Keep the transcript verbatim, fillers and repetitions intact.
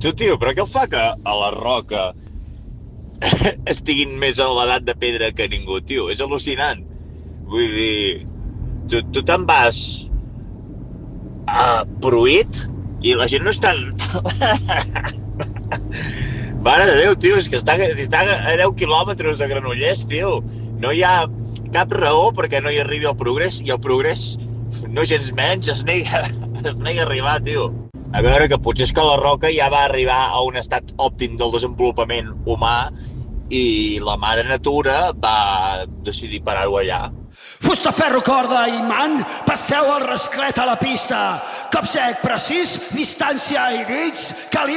Tu, tio, però què fa que a la Roca estiguin més a l'edat de pedra que ningú, tio? És al·lucinant. Vull dir, tu, tu te'n vas a Pruit i la gent no és tan... Mare de Déu, tio, és que està, està a deu quilòmetres de Granollers, tio. No hi ha cap raó perquè no hi arribi el progrés, i el progrés, no gens menys, es nega, es nega a arribar, tio. A veure, que potser és que la Roca ja va arribar a un estat òptim del desenvolupament humà i la mare natura va decidir parar-ho allà. Fusta, ferro, corda i man, passeu el rasclet a la pista. Cop sec, precís, distància i dits, caliu